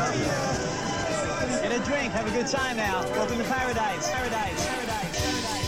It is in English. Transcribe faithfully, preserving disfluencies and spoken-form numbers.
Get a drink. Have a good time now. Welcome to paradise. Paradise. Paradise. Paradise.